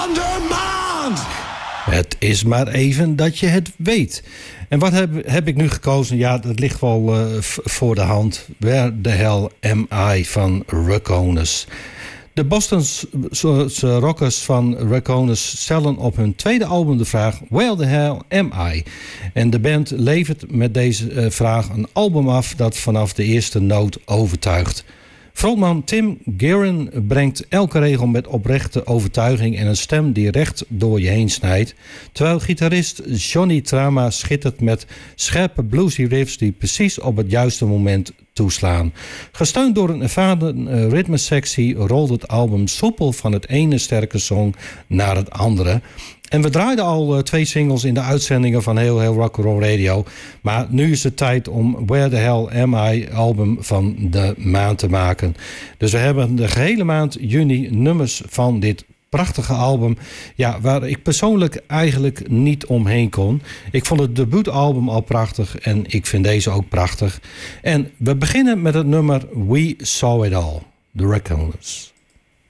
Undermanned! Het is maar even dat je het weet. En wat heb ik nu gekozen? Ja, dat ligt wel voor de hand. Where the hell am I van Racones. De Boston's rockers van Racones stellen op hun tweede album de vraag Where the hell am I? En de band levert met deze vraag een album af dat vanaf de eerste noot overtuigt. Frontman Tim Guerin brengt elke regel met oprechte overtuiging en een stem die recht door je heen snijdt. Terwijl gitarist Johnny Trama schittert met scherpe bluesy riffs die precies op het juiste moment toeslaan. Gesteund door een ervaren ritmesectie rolt het album soepel van het ene sterke song naar het andere. En we draaiden al 2 singles in de uitzendingen van Heel Rock'n'Roll Radio. Maar nu is het tijd om Where the Hell Am I album van de maand te maken. Dus we hebben de gehele maand juni nummers van dit prachtige album. Ja, waar ik persoonlijk eigenlijk niet omheen kon. Ik vond het debuutalbum al prachtig en ik vind deze ook prachtig. En we beginnen met het nummer We Saw It All, The Racones.